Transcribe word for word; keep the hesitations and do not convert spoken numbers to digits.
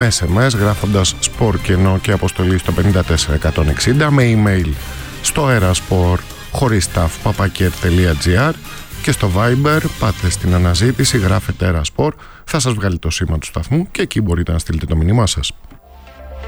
ες εμ ες γράφοντας σπορ κενό και αποστολή στο πέντε τέσσερα εκατόν εξήντα, με email στο eraspor χωρίς ταφ παπακέρ τελεία τζι άρ και στο Viber πάτε στην αναζήτηση, γράφετε Eraspor, θα σας βγάλει το σήμα του σταθμού και εκεί μπορείτε να στείλετε το μήνυμά σας.